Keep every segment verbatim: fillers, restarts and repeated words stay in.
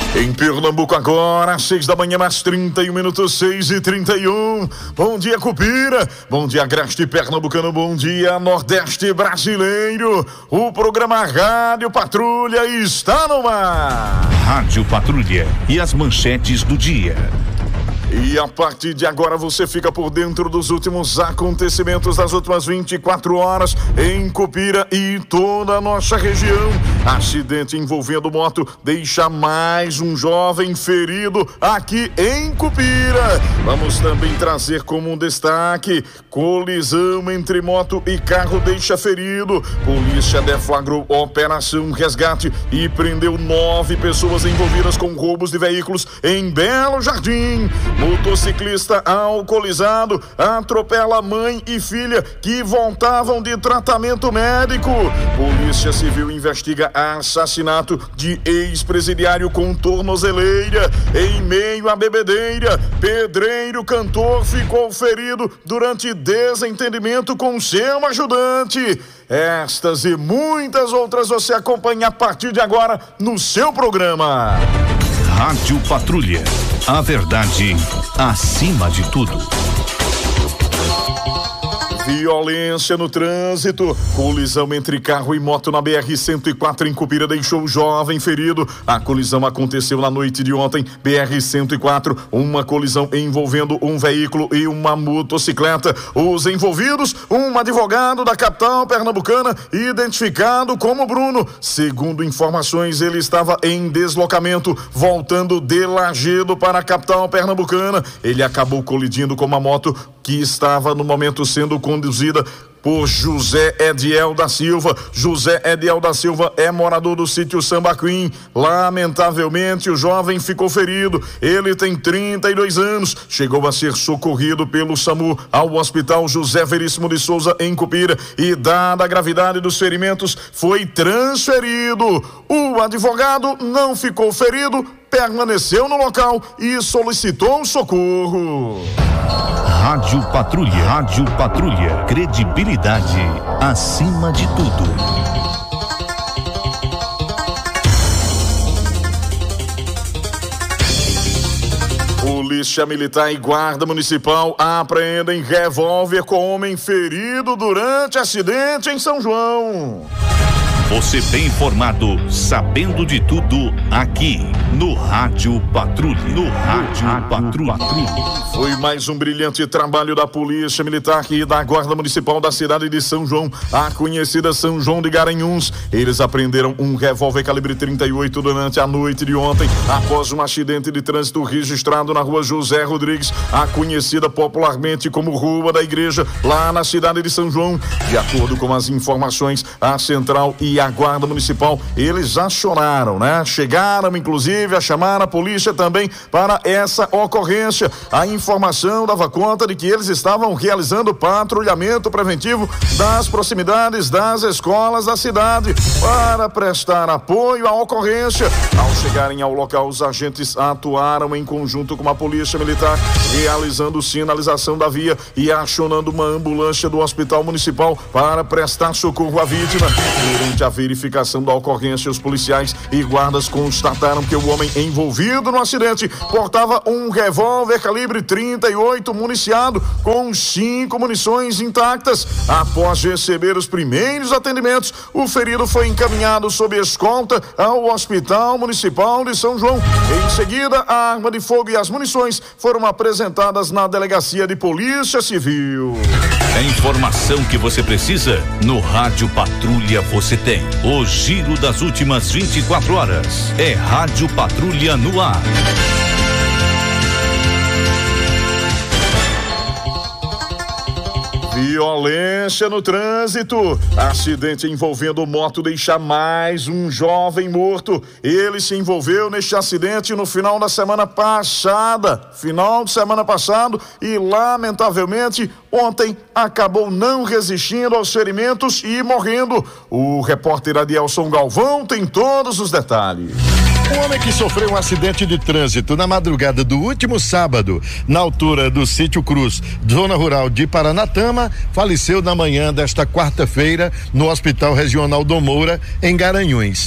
Em Pernambuco agora, seis da manhã, mais trinta e um minutos, seis e trinta e um. Bom dia, Cupira. Bom dia, Agreste Pernambucano. Bom dia, Nordeste Brasileiro. O programa Rádio Patrulha está no ar. Rádio Patrulha e as manchetes do dia. E a partir de agora você fica por dentro dos últimos acontecimentos das últimas vinte e quatro horas em Cupira e toda a nossa região. Acidente envolvendo moto deixa mais um jovem ferido aqui em Cupira. Vamos também trazer como um destaque: colisão entre moto e carro deixa ferido. Polícia deflagrou operação resgate e prendeu nove pessoas envolvidas com roubos de veículos em Belo Jardim. Motociclista alcoolizado atropela mãe e filha que voltavam de tratamento médico. Polícia Civil investiga assassinato de ex-presidiário com tornozeleira. Em meio à bebedeira, pedreiro cantor ficou ferido durante desentendimento com seu ajudante. Estas e muitas outras você acompanha a partir de agora no seu programa. Rádio Patrulha. A verdade acima de tudo. Violência no trânsito. Colisão entre carro e moto na B R cento e quatro em Cupira deixou o jovem ferido. A colisão aconteceu na noite de ontem. B R cento e quatro, uma colisão envolvendo um veículo e uma motocicleta. Os envolvidos, um advogado da capital pernambucana, identificado como Bruno. Segundo informações, ele estava em deslocamento, voltando de Lagedo para a capital pernambucana. Ele acabou colidindo com uma moto que estava no momento sendo conduzida por José Ediel da Silva. José Ediel da Silva é morador do sítio Sambaquim. Lamentavelmente, o jovem ficou ferido. Ele tem trinta e dois anos. Chegou a ser socorrido pelo SAMU ao Hospital José Veríssimo de Souza, em Cupira, e, dada a gravidade dos ferimentos, foi transferido. O advogado não ficou ferido, permaneceu no local e solicitou um socorro. Rádio Patrulha. Rádio Patrulha. Credibilidade acima de tudo. Polícia Militar e Guarda Municipal apreendem revólver com homem ferido durante acidente em São João. Você bem informado, sabendo de tudo, aqui no Rádio Patrulha. No Rádio Patrulha. Foi mais um brilhante trabalho da Polícia Militar e da Guarda Municipal da cidade de São João, a conhecida São João de Garanhuns. Eles apreenderam um revólver calibre trinta e oito durante a noite de ontem, após um acidente de trânsito registrado na rua José Rodrigues, a conhecida popularmente como Rua da Igreja, lá na cidade de São João. De acordo com as informações, a Central e a Guarda Municipal, eles acionaram, né? Chegaram, inclusive, a chamar a polícia também para essa ocorrência. A informação dava conta de que eles estavam realizando patrulhamento preventivo das proximidades das escolas da cidade para prestar apoio à ocorrência. Ao chegarem ao local, os agentes atuaram em conjunto com a Polícia Militar, realizando sinalização da via e acionando uma ambulância do Hospital Municipal para prestar socorro à vítima. Durante a verificação da ocorrência, os policiais e guardas constataram que o homem envolvido no acidente portava um revólver calibre trinta e oito municiado com cinco munições intactas. Após receber os primeiros atendimentos, o ferido foi encaminhado sob escolta ao Hospital Municipal de São João. Em seguida, a arma de fogo e as munições foram apresentadas na Delegacia de Polícia Civil. A informação que você precisa, no Rádio Patrulha você tem. O giro das últimas vinte e quatro horas. É Rádio Patrulha no ar. Violência no trânsito. Acidente envolvendo moto deixa mais um jovem morto. Ele se envolveu neste acidente no final da semana passada. Final de semana passado e, lamentavelmente, ontem acabou não resistindo aos ferimentos e morrendo. O repórter Adielson Galvão tem todos os detalhes. Um homem que sofreu um acidente de trânsito na madrugada do último sábado, na altura do Sítio Cruz, zona rural de Paranatama, faleceu na manhã desta quarta-feira no Hospital Regional Dom Moura, em Garanhuns.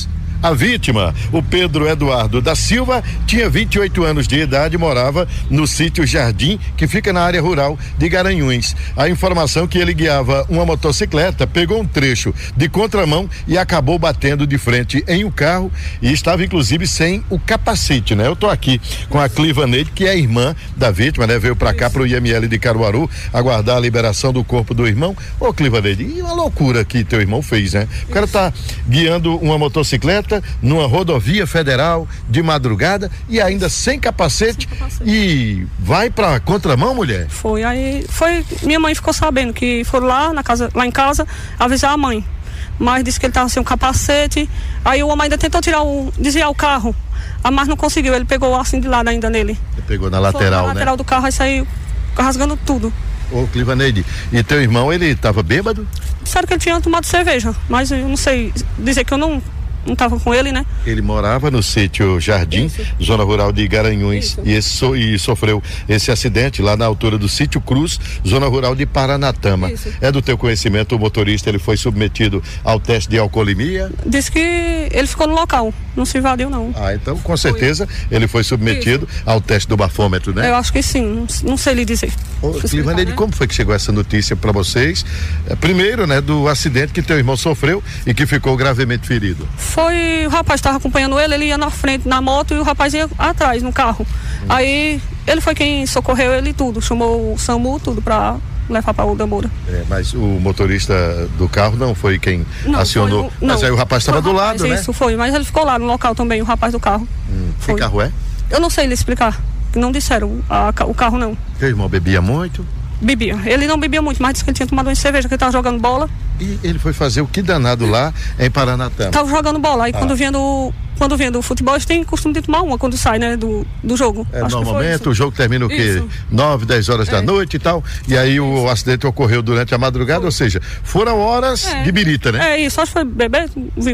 A vítima, o Pedro Eduardo da Silva, tinha vinte e oito anos de idade e morava no sítio Jardim, que fica na área rural de Garanhuns. A informação que ele guiava uma motocicleta, pegou um trecho de contramão e acabou batendo de frente em um carro e estava inclusive sem o capacete, né? Eu tô aqui com a Clivaneide, que é a irmã da vítima, né? Veio pra cá pro I M L de Caruaru aguardar a liberação do corpo do irmão. Ô Clivaneide, e uma loucura que teu irmão fez, né? O cara tá guiando uma motocicleta numa rodovia federal de madrugada e ainda sem capacete, sem capacete. E vai pra contramão, mulher? Foi, aí foi, minha mãe ficou sabendo que foram lá na casa, lá em casa avisar a mãe, mas disse que ele tava sem um capacete. Aí o homem ainda tentou tirar o, desviar o carro, mas não conseguiu, ele pegou assim de lado ainda nele. Ele pegou na lateral, na né? lateral do carro, aí saiu rasgando tudo. Ô Clivaneide, e teu irmão, ele tava bêbado? Disseram que ele tinha tomado cerveja, mas eu não sei dizer que eu não não estava com ele, né? Ele morava no sítio Jardim, Isso. zona rural de Garanhuns, e, esse, so, e sofreu esse acidente lá na altura do sítio Cruz, zona rural de Paranatama. Isso. É do teu conhecimento, o motorista, ele foi submetido ao teste de alcoolemia? Disse que ele ficou no local, não se invadiu não. Ah, então com certeza foi. Ele foi submetido Isso. ao teste do bafômetro, né? Eu acho que sim, não, não sei lhe dizer. Ô, Clivaneide, né? Como foi que chegou essa notícia para vocês? É, primeiro, né, do acidente que teu irmão sofreu e que ficou gravemente ferido. Foi, o rapaz estava acompanhando ele, ele ia na frente na moto e o rapaz ia atrás no carro. Hum. Aí ele foi quem socorreu ele tudo, chamou o SAMU tudo pra levar para o Moura. É, mas o motorista do carro não foi quem não, acionou. Foi, não, mas aí o rapaz estava do rapaz, lado, né? Isso foi, mas ele ficou lá no local também, o rapaz do carro. Hum. Que carro é? Eu não sei lhe explicar, não disseram a, o carro não. Teu irmão bebia muito? Bebia. Ele não bebia muito, mas disse que ele tinha tomado uma cerveja, que ele tava jogando bola. E ele foi fazer o que danado lá em Paranatama? Tava jogando bola. Aí ah. quando vinha do quando vinha do futebol, eles têm costume de tomar uma quando sai, né, do, do jogo. É, normalmente o jogo termina o quê? nove, dez horas é. da noite e tal. E aí isso. o acidente ocorreu durante a madrugada, foi. ou seja, foram horas é. de birita, né? É isso, acho que foi beber,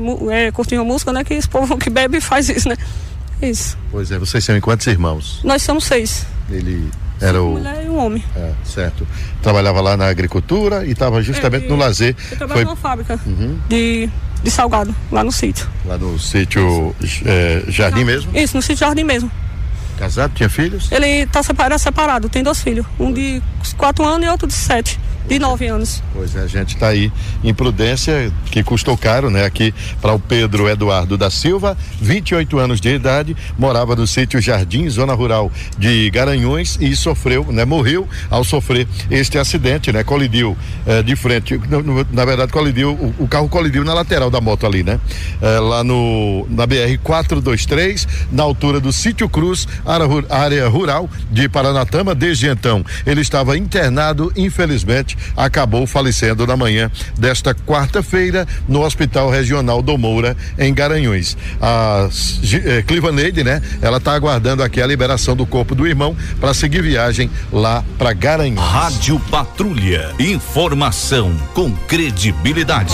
é, curtir uma música, né? Que esse povo que bebe faz isso, né? Isso. Pois é, vocês são em quantos irmãos? Nós somos seis. Ele era o... mulher e um homem. É, certo. Trabalhava lá na agricultura e estava justamente é, no lazer. Eu trabalhava numa fábrica uhum. de, de salgado, lá no sítio. Lá no sítio é, Jardim mesmo? Isso, no sítio Jardim mesmo. Casado, tinha filhos? Ele tá separado, separado, tem dois filhos. Um de quatro anos e outro de sete. De nove anos. Pois é, a gente está aí em Prudência, que custou caro, né? Aqui para o Pedro Eduardo da Silva, vinte e oito anos de idade, morava no sítio Jardim, zona rural de Garanhuns, e sofreu, né? Morreu ao sofrer este acidente, né? Colidiu eh, de frente, no, no, na verdade colidiu, o, o carro colidiu na lateral da moto ali, né? Eh, lá no, na B R quatrocentos e vinte e três, na altura do sítio Cruz, área, área rural de Paranatama. Desde então, ele estava internado, infelizmente, acabou falecendo na manhã desta quarta-feira no Hospital Regional do Moura, em Garanhuns. A eh, Clivaneide, né? Ela está aguardando aqui a liberação do corpo do irmão para seguir viagem lá para Garanhuns. Rádio Patrulha, informação com credibilidade.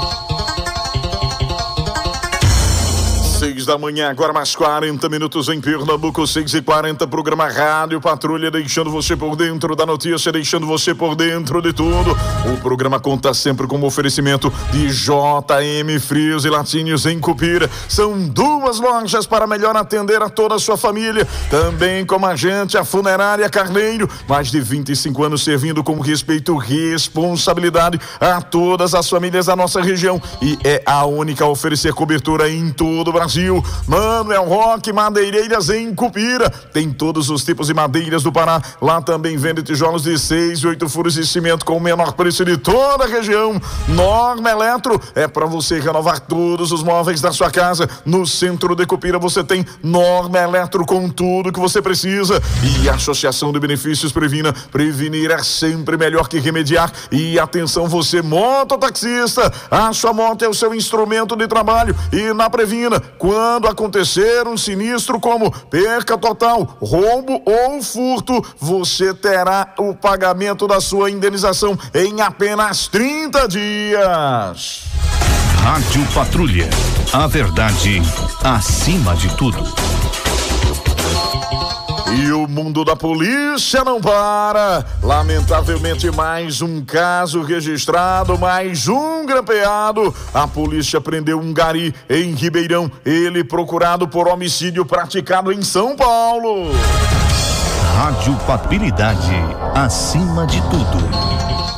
Seis da manhã, agora mais quarenta minutos em Pernambuco, seis e quarenta, programa Rádio Patrulha, deixando você por dentro da notícia, deixando você por dentro de tudo. O programa conta sempre com o oferecimento de J M Frios e Laticínios em Cupira. São duas lojas para melhor atender a toda a sua família. Também como agente, a Funerária Carneiro, mais de vinte e cinco anos servindo com respeito e responsabilidade a todas as famílias da nossa região, e é a única a oferecer cobertura em todo o Brasil. Manuel Roque Madeireiras em Cupira, tem todos os tipos de madeiras do Pará. Lá também vende tijolos de seis e oito furos de cimento com o menor preço de toda a região. Norma Eletro é para você renovar todos os móveis da sua casa. No centro de Cupira você tem Norma Eletro com tudo que você precisa. E a Associação de Benefícios Previna, prevenir é sempre melhor que remediar. E atenção, você mototaxista, a sua moto é o seu instrumento de trabalho, e na Previna, quando acontecer um sinistro como perca total, roubo ou furto, você terá o pagamento da sua indenização em apenas trinta dias. Rádio Patrulha, a verdade acima de tudo. E o mundo da polícia não para. Lamentavelmente, mais um caso registrado, mais um grampeado. A polícia prendeu um gari em Ribeirão, ele procurado por homicídio praticado em São Paulo. Rádio Patrilidade, acima de tudo.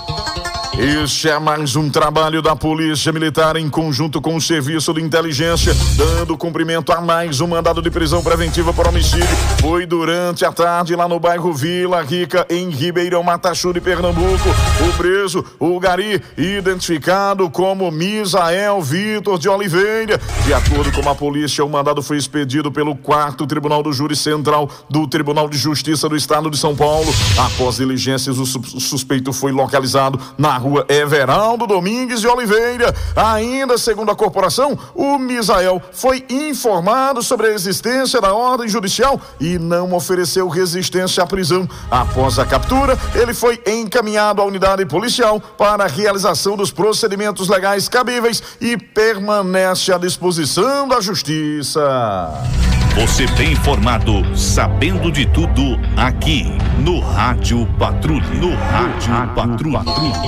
Este é mais um trabalho da Polícia Militar em conjunto com o Serviço de Inteligência, dando cumprimento a mais um mandado de prisão preventiva por homicídio. Foi durante a tarde lá no bairro Vila Rica, em Ribeirão Matachu de Pernambuco. O preso, o gari, identificado como Misael Vitor de Oliveira. De acordo com a polícia, o mandado foi expedido pelo quarto Tribunal do Júri Central do Tribunal de Justiça do Estado de São Paulo. Após diligências, o suspeito foi localizado na Rua Everaldo Domingues de Oliveira. Ainda segundo a corporação, o Misael foi informado sobre a existência da ordem judicial e não ofereceu resistência à prisão. Após a captura, ele foi encaminhado à unidade policial para a realização dos procedimentos legais cabíveis e permanece à disposição da justiça. Você bem informado, sabendo de tudo, aqui no Rádio Patrulha. No Rádio Patrulha.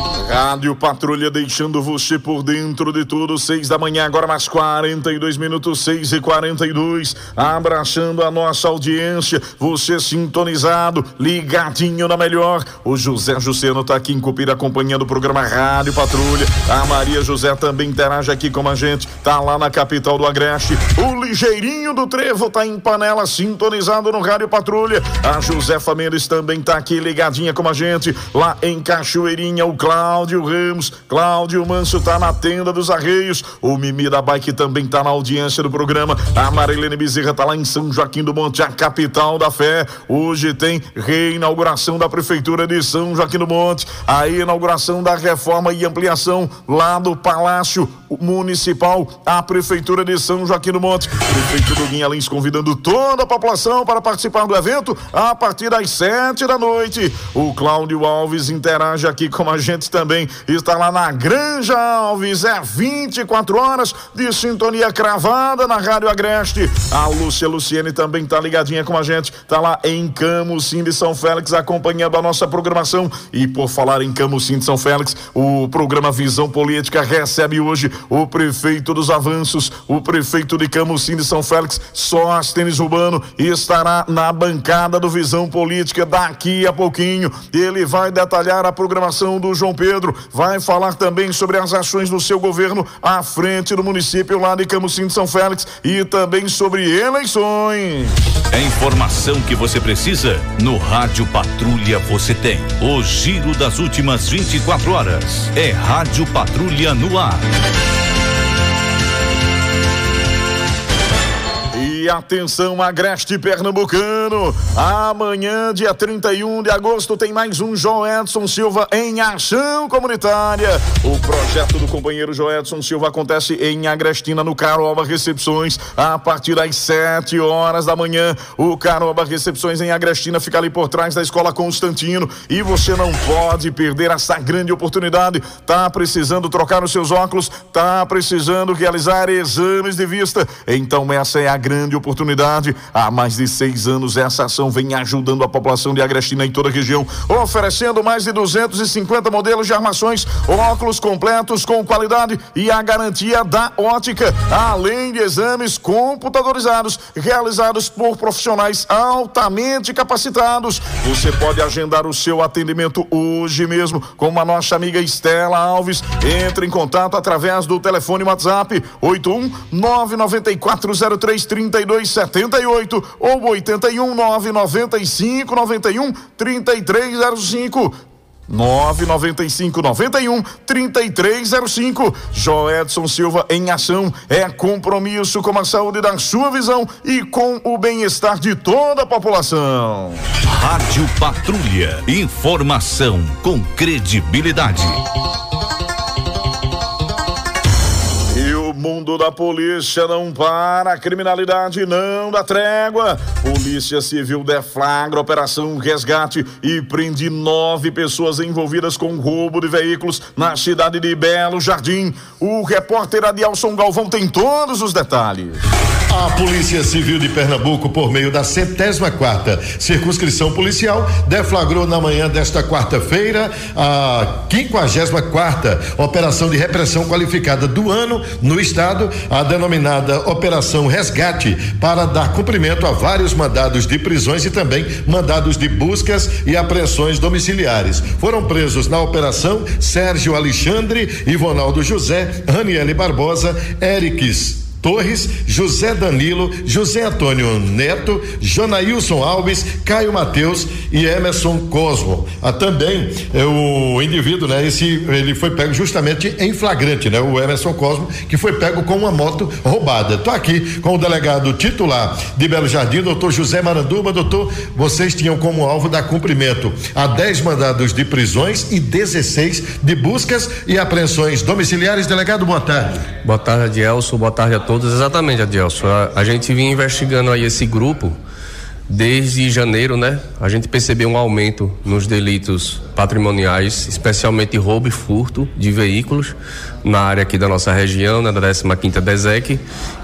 Rádio Patrulha, deixando você por dentro de tudo. Seis da manhã, agora mais quarenta e dois minutos, seis e quarenta e dois. Abraçando a nossa audiência. Você sintonizado, ligadinho na melhor. O José Juceno tá aqui em Cupira acompanhando o programa Rádio Patrulha. A Maria José também interage aqui com a gente. Tá lá na capital do Agreste. O Ligeirinho do Trevo tá em Panela, sintonizado no Rádio Patrulha. A Josefa Mendes também tá aqui ligadinha com a gente. Lá em Cachoeirinha, o Cláudio Ramos. Cláudio Manso tá na tenda dos Arreios. O Mimi da Bike também tá na audiência do programa. A Marilene Bezerra tá lá em São Joaquim do Monte, a capital da fé. Hoje tem reinauguração da Prefeitura de São Joaquim do Monte. A inauguração da reforma e ampliação lá do Palácio Municipal, a Prefeitura de São Joaquim do Monte. Prefeito do Guinhalins convidando toda a população para participar do evento a partir das sete da noite. O Cláudio Alves interage aqui com a gente também. Está lá na Granja Alves. É vinte e quatro horas de sintonia cravada na Rádio Agreste. A Lúcia Luciene também está ligadinha com a gente. Está lá em Camusim de São Félix acompanhando a nossa programação. E por falar em Camusim de São Félix, o programa Visão Política recebe hoje o prefeito dos Avanços, o prefeito de Camusim de São Félix, Sóstenes Urbano, estará na bancada do Visão Política daqui a pouquinho. Ele vai detalhar a programação do João Pedro, vai falar também sobre as ações do seu governo à frente do município lá de Camusim de São Félix e também sobre eleições. É informação que você precisa? No Rádio Patrulha você tem. O giro das últimas vinte e quatro horas. É Rádio Patrulha no ar. E atenção, Agreste Pernambucano. Amanhã, dia trinta e um de agosto, tem mais um Joedson Silva em ação comunitária. O projeto do companheiro Joedson Silva acontece em Agrestina, no Caroba Recepções, a partir das sete horas da manhã. O Caroba Recepções em Agrestina fica ali por trás da Escola Constantino e você não pode perder essa grande oportunidade. Tá precisando trocar os seus óculos? Tá precisando realizar exames de vista? Então essa é a grande oportunidade. Há mais de seis anos essa ação vem ajudando a população de Agrestina em toda a região, oferecendo mais de duzentos e cinquenta modelos de armações, óculos completos com qualidade e a garantia da ótica, além de exames computadorizados realizados por profissionais altamente capacitados. Você pode agendar o seu atendimento hoje mesmo com a nossa amiga Estela Alves. Entre em contato através do telefone WhatsApp oito um nove nove quatro zero três três dois sete oito ou oito um nove nove cinco nove um três três zero cinco. nove nove cinco nove um três três zero cinco. Joedson Silva em ação é compromisso com a saúde da sua visão e com o bem-estar de toda a população. Rádio Patrulha, informação com credibilidade. O mundo da polícia não para, a criminalidade não dá trégua. Polícia Civil deflagra operação resgate e prende nove pessoas envolvidas com roubo de veículos na cidade de Belo Jardim. O repórter Adielson Galvão tem todos os detalhes. A Polícia Civil de Pernambuco, por meio da centésima quarta Circunscrição Policial, deflagrou na manhã desta quarta-feira a quinquagésima quarta Operação de Repressão Qualificada do ano no estado, a denominada Operação Resgate, para dar cumprimento a vários mandados de prisões e também mandados de buscas e apreensões domiciliares. Foram presos na operação Sérgio Alexandre, Ivonaldo José, Raniele Barbosa, Eriques Torres, José Danilo, José Antônio Neto, Jonailson Alves, Caio Mateus e Emerson Cosmo. Ah, também é, o indivíduo, né? Esse, ele foi pego justamente em flagrante, né? O Emerson Cosmo, que foi pego com uma moto roubada. Estou aqui com o delegado titular de Belo Jardim, doutor José Maranduba. Doutor, vocês tinham como alvo dar cumprimento a dez mandados de prisões e dezesseis de buscas e apreensões domiciliares. Delegado, boa tarde. Boa tarde, Adielson. Boa tarde a todos. Exatamente, Adielson. A, a gente vinha investigando aí esse grupo desde janeiro, né? A gente percebeu um aumento nos delitos patrimoniais, especialmente roubo e furto de veículos na área aqui da nossa região, né, da décima quinta DESEC,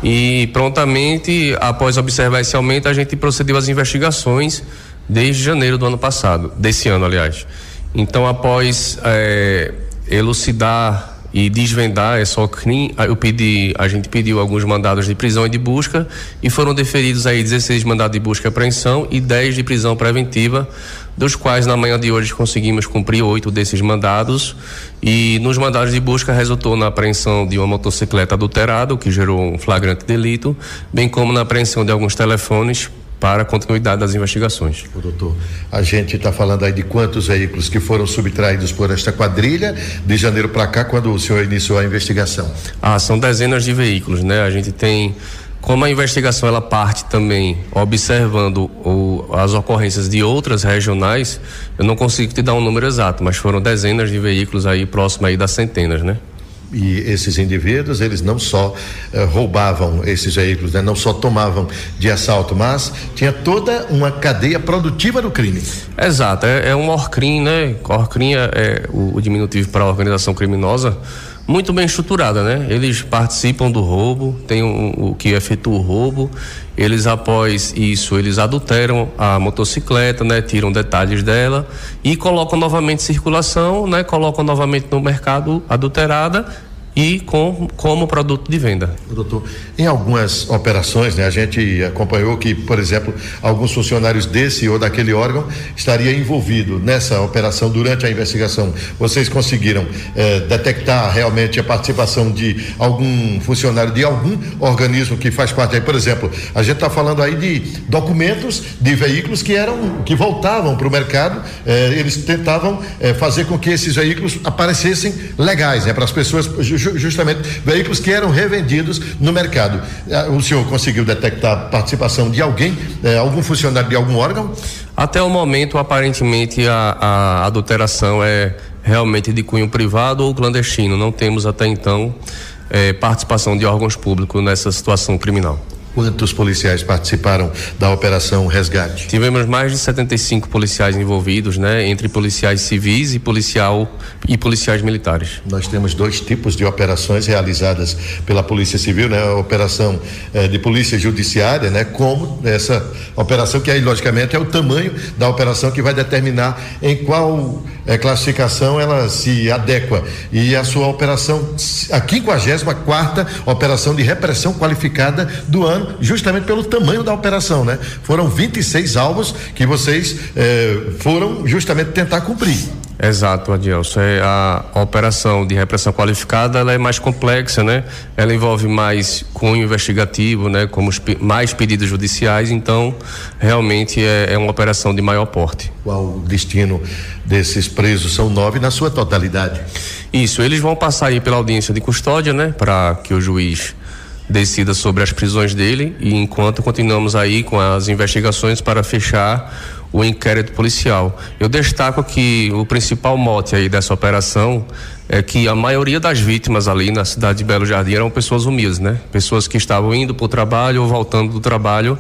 e prontamente, após observar esse aumento, a gente procedeu às investigações desde janeiro do ano passado, desse ano, aliás. Então, após é, elucidar e desvendar essa crime, eu pedi, a gente pediu alguns mandados de prisão e de busca e foram deferidos aí dezesseis mandados de busca e apreensão e dez de prisão preventiva, dos quais na manhã de hoje conseguimos cumprir oito desses mandados, e nos mandados de busca resultou na apreensão de uma motocicleta adulterada, o que gerou um flagrante delito, bem como na apreensão de alguns telefones para a continuidade das investigações. O doutor, a gente está falando aí de quantos veículos que foram subtraídos por esta quadrilha de janeiro para cá, quando o senhor iniciou a investigação? Ah, são dezenas de veículos, né? A gente tem, como a investigação ela parte também observando o, as ocorrências de outras regionais, eu não consigo te dar um número exato, mas foram dezenas de veículos aí próximo aí das centenas, né? E esses indivíduos, eles não só eh, roubavam esses veículos, né? Não só tomavam de assalto, mas tinha toda uma cadeia produtiva do crime. Exato, é, é um ORCRIM, né? ORCRIM é, é o, o diminutivo para organização criminosa, muito bem estruturada, né? Eles participam do roubo, tem o, o que efetua o roubo, eles após isso, eles adulteram a motocicleta, né? Tiram detalhes dela e colocam novamente em circulação, né? Colocam novamente no mercado adulterada e com, como produto de venda. Doutor, em algumas operações, né, a gente acompanhou que, por exemplo, alguns funcionários desse ou daquele órgão estaria envolvido nessa operação durante a investigação. Vocês conseguiram eh, detectar realmente a participação de algum funcionário de algum organismo que faz parte aí? Por exemplo, a gente está falando aí de documentos de veículos que eram, que voltavam para o mercado, eh, eles tentavam eh, fazer com que esses veículos aparecessem legais, né, para as pessoas, justamente veículos que eram revendidos no mercado. O senhor conseguiu detectar a participação de alguém, eh, algum funcionário de algum órgão? Até o momento, aparentemente, a, a adulteração é realmente de cunho privado ou clandestino. Não temos até então eh, participação de órgãos públicos nessa situação criminal. Quantos policiais participaram da Operação Resgate? Tivemos mais de setenta e cinco policiais envolvidos, né? Entre policiais civis e policial e policiais militares. Nós temos dois tipos de operações realizadas pela Polícia Civil, né? A operação eh, de polícia judiciária, né? Como essa operação que aí, logicamente, é o tamanho da operação que vai determinar em qual eh, classificação ela se adequa. E a sua operação, a quinquagésima quarta Operação de Repressão Qualificada do ano, justamente pelo tamanho da operação, né? Foram vinte e seis alvos que vocês eh, foram justamente tentar cumprir. Exato, Adielson. É, a, a operação de repressão qualificada, ela é mais complexa, né? Ela envolve mais cunho investigativo, né? Como os, mais pedidos judiciais, então realmente é, é uma operação de maior porte. Qual o destino desses presos? São nove na sua totalidade. Isso, eles vão passar aí pela audiência de custódia, né? Para que o juiz decida sobre as prisões dele, e enquanto continuamos aí com as investigações para fechar o inquérito policial. Eu destaco que o principal mote aí dessa operação é que a maioria das vítimas ali na cidade de Belo Jardim eram pessoas humildes, né? Pessoas que estavam indo para o trabalho ou voltando do trabalho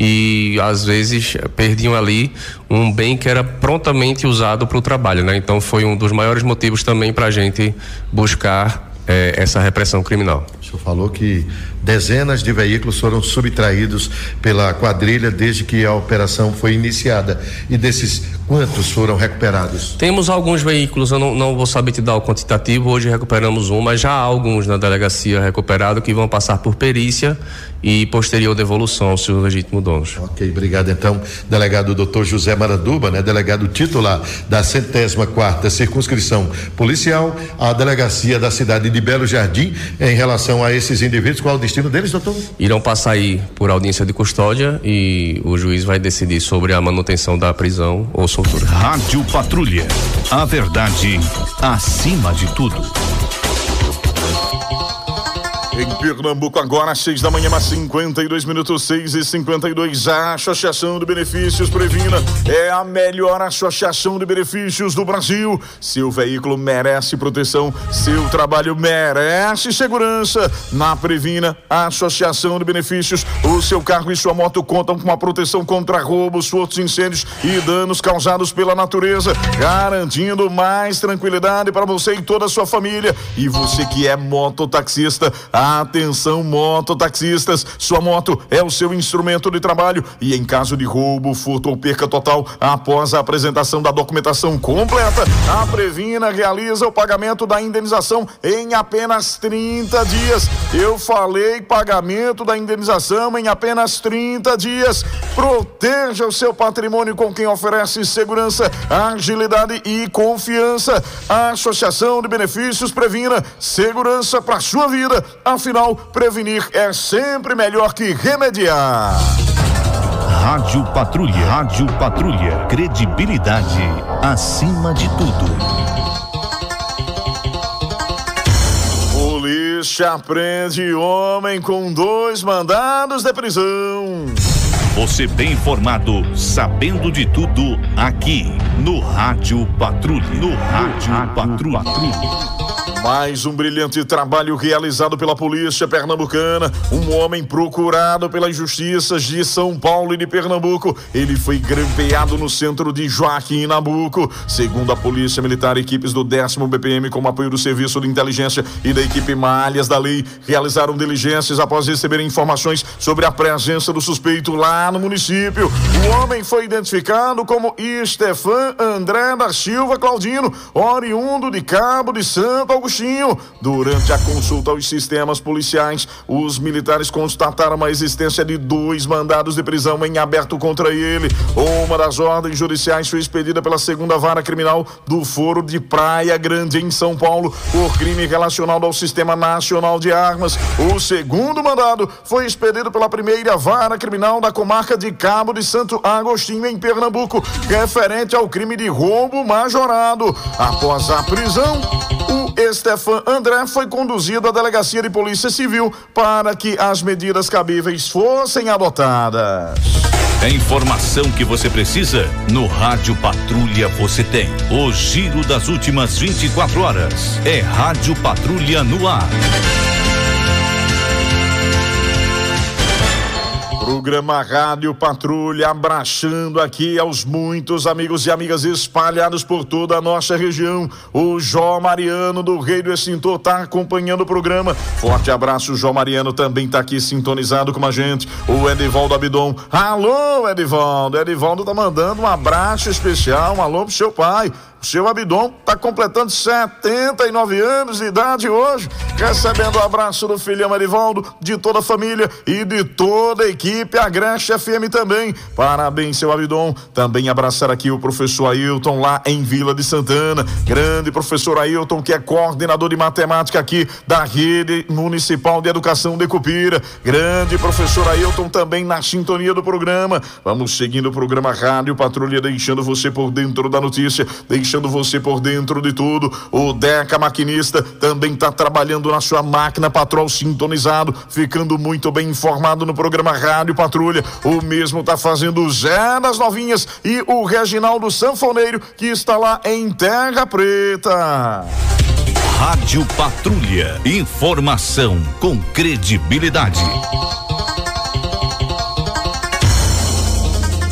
e às vezes perdiam ali um bem que era prontamente usado para o trabalho, né? Então foi um dos maiores motivos também para a gente buscar Eh, essa repressão criminal. O senhor falou que Dezenas de veículos foram subtraídos pela quadrilha desde que a operação foi iniciada. E desses, quantos foram recuperados? Temos alguns veículos, eu não, não vou saber te dar o quantitativo, hoje recuperamos um, mas já há alguns na delegacia recuperados que vão passar por perícia e posterior devolução aos seus legítimos donos. Ok, obrigado então, delegado doutor José Maranduba, né? Delegado titular da centésima quarta circunscrição policial, a delegacia da cidade de Belo Jardim, em relação a esses indivíduos, qual é o destino deles, doutor? Irão passar aí por audiência de custódia e o juiz vai decidir sobre a manutenção da prisão ou soltura. Rádio Patrulha, a verdade acima de tudo. Em Pernambuco agora, seis da manhã, mais cinquenta e dois minutos, seis e cinquenta e dois. A Associação de Benefícios Previna é a melhor associação de benefícios do Brasil. Seu veículo merece proteção, seu trabalho merece segurança. Na Previna, a Associação de Benefícios, o seu carro e sua moto contam com uma proteção contra roubos, furtos, incêndios e danos causados pela natureza, garantindo mais tranquilidade para você e toda a sua família. E você que é mototaxista, a atenção, mototaxistas, sua moto é o seu instrumento de trabalho e em caso de roubo, furto ou perca total, após a apresentação da documentação completa, a Previna realiza o pagamento da indenização em apenas trinta dias. Eu falei pagamento da indenização em apenas trinta dias. Proteja o seu patrimônio com quem oferece segurança, agilidade e confiança. A Associação de Benefícios Previna, segurança para sua vida. Afinal, prevenir é sempre melhor que remediar. Rádio Patrulha, Rádio Patrulha, credibilidade acima de tudo. Polícia prende homem com dois mandados de prisão. Você bem informado, sabendo de tudo, aqui no Rádio Patrulha, no Rádio Patrulha. Mais um brilhante trabalho realizado pela polícia pernambucana. Um homem procurado pelas justiças de São Paulo e de Pernambuco. Ele foi grampeado no centro de Joaquim Nabuco. Segundo a polícia militar, equipes do décimo B P M, com apoio do Serviço de Inteligência e da equipe Malhas da Lei, realizaram diligências após receberem informações sobre a presença do suspeito lá no município. O homem foi identificado como Estefan André da Silva Claudino, oriundo de Cabo de Santo Agostinho. Durante a consulta aos sistemas policiais, os militares constataram a existência de dois mandados de prisão em aberto contra ele. Uma das ordens judiciais foi expedida pela segunda vara criminal do Foro de Praia Grande, em São Paulo, por crime relacionado ao Sistema Nacional de Armas. O segundo mandado foi expedido pela primeira vara criminal da comarca de Cabo de Santo Agostinho, em Pernambuco, referente ao crime de roubo majorado. Após a prisão, o Estefan André foi conduzido à delegacia de polícia civil para que as medidas cabíveis fossem adotadas. É informação que você precisa? No Rádio Patrulha você tem. O giro das últimas vinte e quatro horas. É Rádio Patrulha no ar. Programa Rádio Patrulha, abraçando aqui aos muitos amigos e amigas espalhados por toda a nossa região. O Jó Mariano do Rei do Extintor tá acompanhando o programa. Forte abraço, o Jó Mariano também tá aqui sintonizado com a gente. O Edivaldo Abidon. Alô, Edivaldo. Edivaldo tá mandando um abraço especial, um alô pro seu pai. O seu Abidon está completando setenta e nove anos de idade hoje, recebendo o abraço do filhão Edivaldo, de toda a família e de toda a equipe Agreste F M também. Parabéns, seu Abidon. Também abraçar aqui o professor Ailton lá em Vila de Santana. Grande professor Ailton, que é coordenador de matemática aqui da Rede Municipal de Educação de Cupira. Grande professor Ailton também na sintonia do programa. Vamos seguindo o programa Rádio Patrulha, deixando você por dentro da notícia, deixando deixando você por dentro de tudo. O Deca Maquinista também está trabalhando na sua máquina patrol, sintonizado, ficando muito bem informado no programa Rádio Patrulha. O mesmo está fazendo o Zé das Novinhas e o Reginaldo Sanfoneiro, que está lá em Terra Preta. Rádio Patrulha, informação com credibilidade.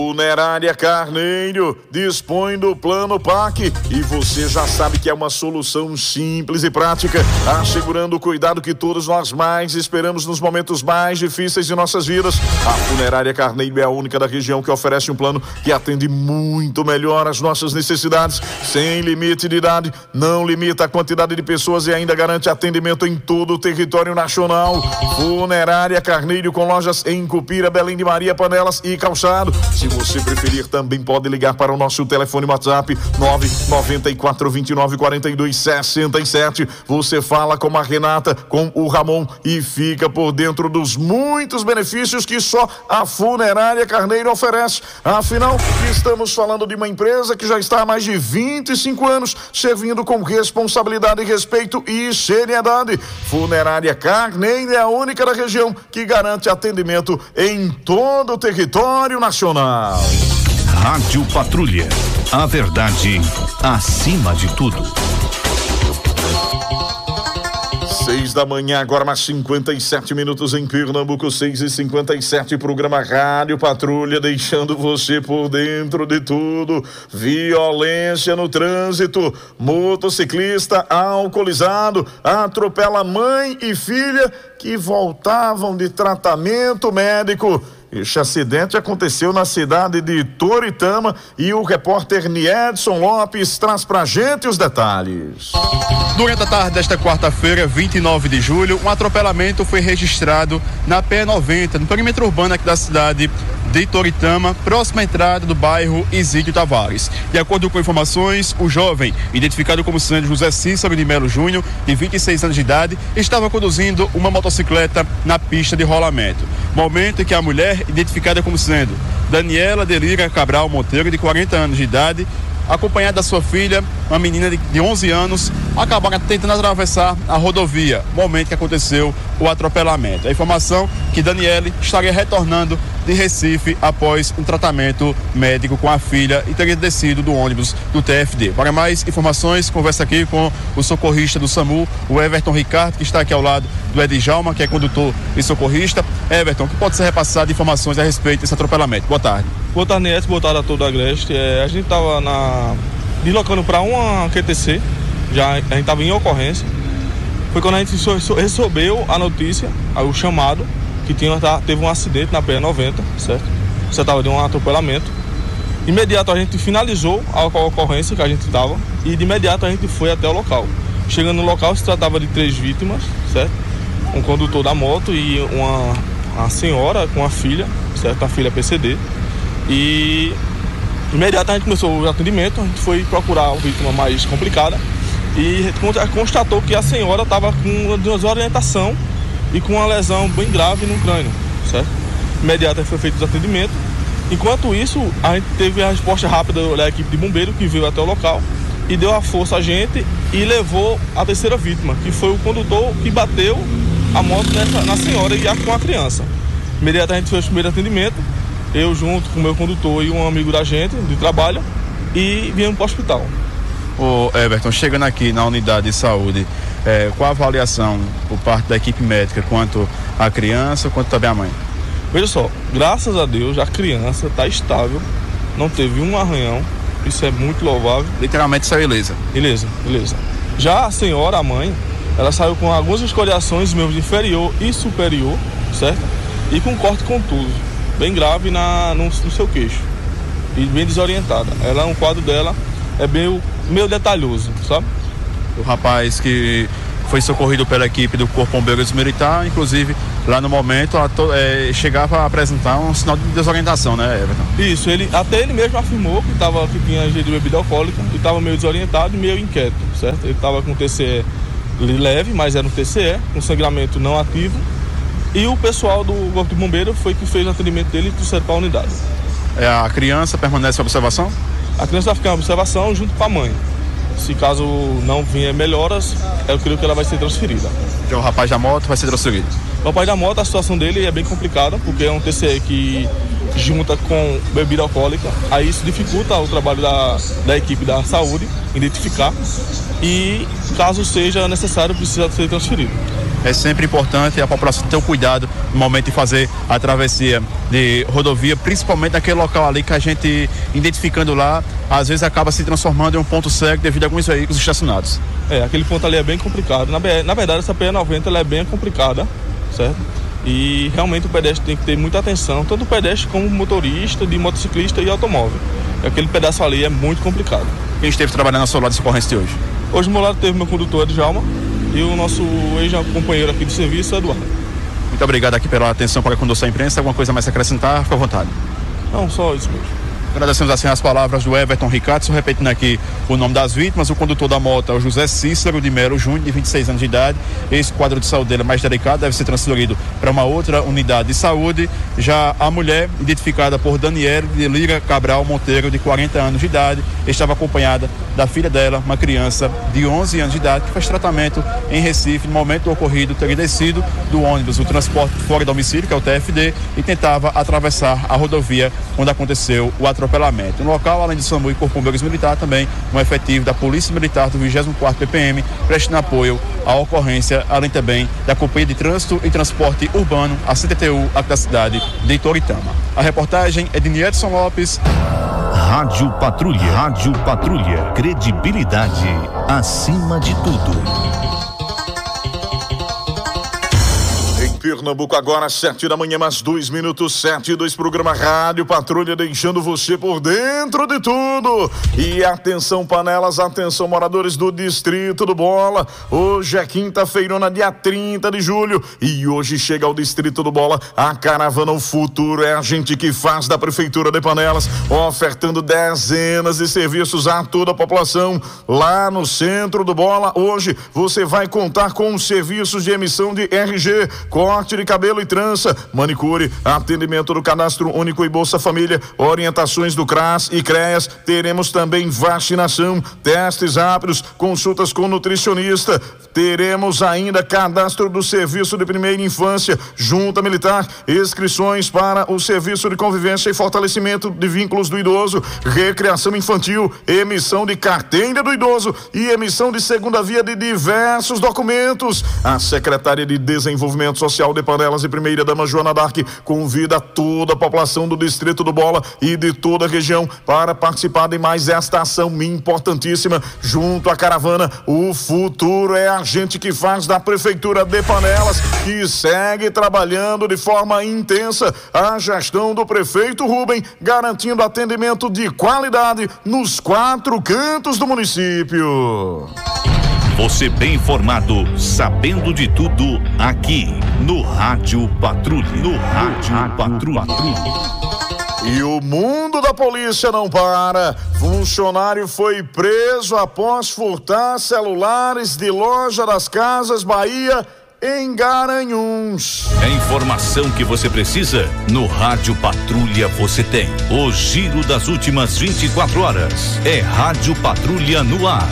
Funerária Carneiro dispõe do Plano P A C e você já sabe que é uma solução simples e prática, assegurando o cuidado que todos nós mais esperamos nos momentos mais difíceis de nossas vidas. A Funerária Carneiro é a única da região que oferece um plano que atende muito melhor as nossas necessidades, sem limite de idade, não limita a quantidade de pessoas e ainda garante atendimento em todo o território nacional. Funerária Carneiro, com lojas em Cupira, Belém de Maria, Panelas e Calçado. Se você preferir, também pode ligar para o nosso telefone WhatsApp nove nove quatro, dois nove, quatro dois seis sete. Você fala com a Renata, com o Ramon e fica por dentro dos muitos benefícios que só a Funerária Carneiro oferece. Afinal, estamos falando de uma empresa que já está há mais de vinte e cinco anos servindo com responsabilidade, respeito e seriedade. Funerária Carneiro é a única da região que garante atendimento em todo o território nacional. Rádio Patrulha. A verdade acima de tudo. Seis da manhã, agora mais cinquenta e sete minutos em Pernambuco, seis e cinquenta e sete, programa Rádio Patrulha, deixando você por dentro de tudo. Violência no trânsito, motociclista alcoolizado atropela mãe e filha que voltavam de tratamento médico. Este acidente aconteceu na cidade de Toritama e o repórter Niedson Lopes traz pra gente os detalhes. Durante a tarde desta quarta-feira, vinte e nove de julho, um atropelamento foi registrado na P noventa, no perímetro urbano aqui da cidade de Toritama, próxima à entrada do bairro Isídio Tavares. De acordo com informações, o jovem, identificado como sendo José Cícero de Melo Júnior, de vinte e seis anos de idade, estava conduzindo uma motocicleta na pista de rolamento. Momento em que a mulher, identificada como sendo Daniela Delira Cabral Monteiro, de quarenta anos de idade, acompanhada da sua filha, uma menina de, de onze anos, acabaram tentando atravessar a rodovia, momento que aconteceu o atropelamento. A informação que Daniele estaria retornando de Recife após um tratamento médico com a filha e teria descido do ônibus do T F D. Para mais informações, conversa aqui com o socorrista do SAMU, o Everton Ricardo, que está aqui ao lado do Edjalma, que é condutor e socorrista. Everton, que pode ser repassado informações a respeito desse atropelamento? Boa tarde. Boa tarde, Nietzsche. Boa tarde a todo o Agreste. É, a gente estava na... deslocando para uma Q T C, já a gente estava em ocorrência. Foi quando a gente recebeu a notícia, o chamado, que tinha, teve um acidente na P noventa, certo? Você estava de um atropelamento. Imediato a gente finalizou a ocorrência que a gente estava e de imediato a gente foi até o local. Chegando no local, se tratava de três vítimas, certo? Um condutor da moto e uma, uma senhora com a filha, certo? A filha P C D. E imediato a gente começou o atendimento, a gente foi procurar a vítima mais complicada e constatou que a senhora estava com uma desorientação e com uma lesão bem grave no crânio, certo? Imediato foi feito o atendimento. Enquanto isso, a gente teve a resposta rápida da equipe de bombeiro que veio até o local e deu a força a gente e levou a terceira vítima, que foi o condutor que bateu a moto nessa, na senhora e a, com a criança. Imediato a gente fez o primeiro atendimento, eu junto com o meu condutor e um amigo da gente de trabalho, e viemos para o hospital. Ô Everton, chegando aqui na unidade de saúde, é, qual a avaliação por parte da equipe médica quanto à criança, quanto também à mãe? Veja só, graças a Deus a criança está estável, não teve um arranhão, isso é muito louvável. Literalmente saiu ilesa. Beleza, beleza. Já a senhora, a mãe, ela saiu com algumas escoriações dos membros inferior e superior, certo? E com corte contuso, bem grave na, no, no seu queixo e bem desorientada. Ela, um quadro dela é meio, meio detalhoso, sabe? O rapaz que foi socorrido pela equipe do Corpo Bombeiros Militar, inclusive lá no momento é, chegava a apresentar um sinal de desorientação, né, Everton? Isso, ele, até ele mesmo afirmou que, tava, que tinha ingerido bebida alcoólica e estava meio desorientado e meio inquieto, certo? Ele estava com T C E leve, mas era um T C E, com sangramento não ativo, e o pessoal do Corpo de Bombeiro foi que fez o atendimento dele e trouxeram para a unidade. É, a criança permanece em observação? A criança vai ficar em observação junto com a mãe. Se caso não vier melhoras, eu creio que ela vai ser transferida. Já o rapaz da moto vai ser transferido? O rapaz da moto, a situação dele é bem complicada, porque é um T C E que junta com bebida alcoólica, aí isso dificulta o trabalho da, da equipe da saúde, identificar, e caso seja necessário, precisa ser transferido. É sempre importante a população ter o cuidado no momento de fazer a travessia de rodovia, principalmente naquele local ali que a gente, identificando lá, às vezes acaba se transformando em um ponto cego devido a alguns veículos estacionados. É, aquele ponto ali é bem complicado. Na, na verdade, essa P E noventa ela é bem complicada, certo? E realmente o pedestre tem que ter muita atenção, tanto o pedestre como o motorista, de motociclista e automóvel. Aquele pedaço ali é muito complicado. Quem esteve trabalhando ao seu lado dessa ocorrência de hoje? Hoje, meu lado teve meu condutor, Djalma, e o nosso ex-companheiro aqui de serviço, Eduardo. Muito obrigado aqui pela atenção para a condução à imprensa. Alguma coisa mais a acrescentar? Fica à vontade. Não, só isso mesmo. Agradecemos assim as palavras do Everton Ricardo, repetindo aqui o nome das vítimas. O condutor da moto é o José Cícero de Melo Júnior, de vinte e seis anos de idade. Esse quadro de saúde dele é mais delicado, deve ser transferido para uma outra unidade de saúde. Já a mulher, identificada por Daniela de Lira Cabral Monteiro, de quarenta anos de idade, estava acompanhada da filha dela, uma criança de onze anos de idade, que faz tratamento em Recife. No momento do ocorrido, teria descido do ônibus, o transporte fora do domicílio, que é o T F D, e tentava atravessar a rodovia onde aconteceu o atropelamento. No local, além de SAMU e Corpo de Bombeiros Militar, também um efetivo da Polícia Militar do vigésimo quarto P P M, prestando apoio à ocorrência, além também da Companhia de Trânsito e Transporte Urbano, a C T T U, aqui da cidade de Itoritama. A reportagem é de Niedson Lopes. Rádio Patrulha, Rádio Patrulha, credibilidade acima de tudo. Pernambuco agora, sete da manhã, mais dois minutos, sete e dois, programa Rádio Patrulha, deixando você por dentro de tudo. E atenção panelas, atenção moradores do Distrito do Bola. Hoje é quinta-feirona, dia trinta de julho, e hoje chega ao Distrito do Bola a caravana O Futuro é a gente que faz da Prefeitura de Panelas, ofertando dezenas de serviços a toda a população. Lá no centro do Bola, hoje você vai contar com os serviços de emissão de R G, corte de cabelo e trança, manicure, atendimento do Cadastro Único e Bolsa Família, orientações do CRAS e CREAS. Teremos também vacinação, testes rápidos, consultas com nutricionista. Teremos ainda cadastro do Serviço de Primeira Infância, Junta Militar, inscrições para o Serviço de Convivência e Fortalecimento de Vínculos do Idoso, recreação infantil, emissão de carteira do idoso e emissão de segunda via de diversos documentos. A Secretaria de Desenvolvimento Social de Panelas e Primeira Dama Joana Dark convida toda a população do Distrito do Bola e de toda a região para participar de mais esta ação importantíssima junto à caravana O Futuro é a gente que faz da Prefeitura de Panelas, que segue trabalhando de forma intensa a gestão do prefeito Rubem, garantindo atendimento de qualidade nos quatro cantos do município. Você bem informado, sabendo de tudo, aqui no Rádio Patrulha. No Rádio Patrulha. E o mundo da polícia não para. Funcionário foi preso após furtar celulares de loja das Casas Bahia em Garanhuns. É informação que você precisa? No Rádio Patrulha você tem. O giro das últimas vinte e quatro horas. É Rádio Patrulha no ar.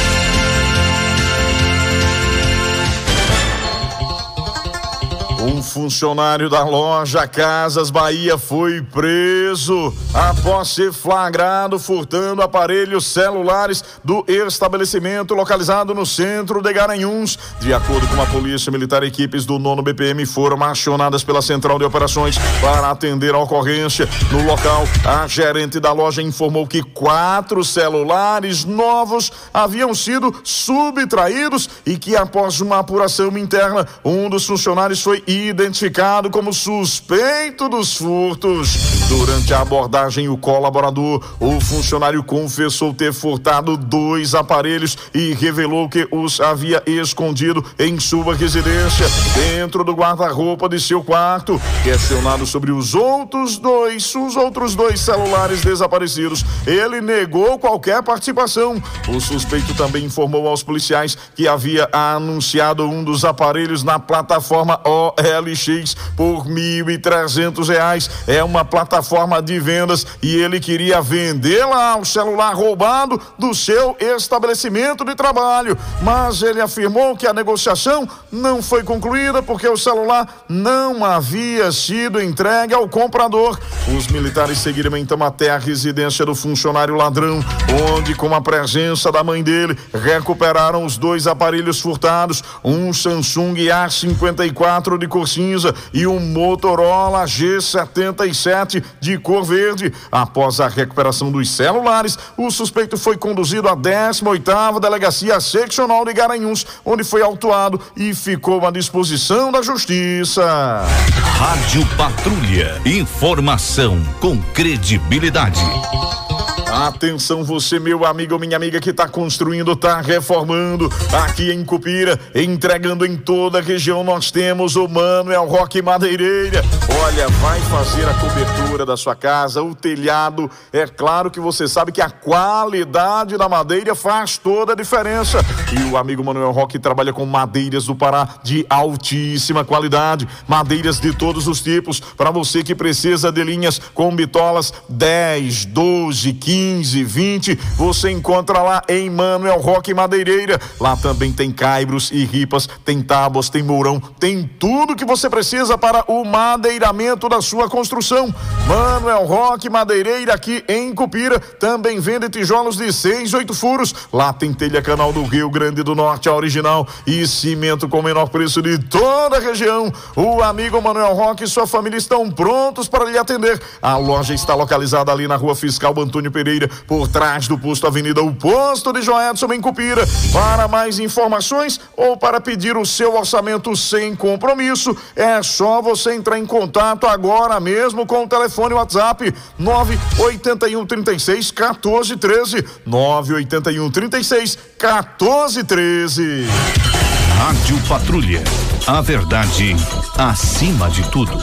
Um funcionário da loja Casas Bahia foi preso após ser flagrado furtando aparelhos celulares do estabelecimento localizado no centro de Garanhuns. De acordo com a Polícia Militar, equipes do nono B P M foram acionadas pela Central de Operações para atender a ocorrência. No local, a gerente da loja informou que quatro celulares novos haviam sido subtraídos e que, após uma apuração interna, um dos funcionários foi identificado como suspeito dos furtos. Durante a abordagem, o colaborador, o funcionário confessou ter furtado dois aparelhos e revelou que os havia escondido em sua residência, dentro do guarda-roupa de seu quarto. Questionado sobre os outros dois, os outros dois celulares desaparecidos, ele negou qualquer participação. O suspeito também informou aos policiais que havia anunciado um dos aparelhos na plataforma O L X por mil e trezentos reais. É uma plataforma de vendas e ele queria vender lá o celular roubado do seu estabelecimento de trabalho, mas ele afirmou que a negociação não foi concluída porque o celular não havia sido entregue ao comprador. Os militares seguiram então até a residência do funcionário ladrão, onde, com a presença da mãe dele, recuperaram os dois aparelhos furtados, um Samsung A cinquenta e quatro de cor cinza e um Motorola G setenta e sete de cor verde. Após a recuperação dos celulares, o suspeito foi conduzido à décima oitava Delegacia Seccional de Garanhuns, onde foi autuado e ficou à disposição da Justiça. Rádio Patrulha. Informação com credibilidade. Atenção você, meu amigo ou minha amiga que está construindo, está reformando aqui em Cupira, entregando em toda a região. Nós temos o Manuel Roque Madeireira. Olha, vai fazer a cobertura da sua casa, o telhado. É claro que você sabe que a qualidade da madeira faz toda a diferença. E o amigo Manuel Roque trabalha com madeiras do Pará de altíssima qualidade, madeiras de todos os tipos, para você que precisa de linhas com bitolas dez, doze, quinze, vinte, você encontra lá em Manuel Roque Madeireira. Lá também tem caibros e ripas, tem tábuas, tem mourão, tem tudo que você precisa para o madeiramento da sua construção. Manuel Roque Madeireira, aqui em Cupira, também vende tijolos de seis, oito furos. Lá tem telha canal do Rio Grande do Norte, a original, e cimento com o menor preço de toda a região. O amigo Manuel Roque e sua família estão prontos para lhe atender. A loja está localizada ali na Rua Fiscal Antônio Pereira, por trás do posto Avenida O Posto de Joedson, em Cupira. Para mais informações ou para pedir o seu orçamento sem compromisso, é só você entrar em contato agora mesmo com o telefone WhatsApp nove oito um, três seis, um quatro um três, nove oito um, três seis, um quatro um três. Rádio Patrulha. A verdade acima de tudo.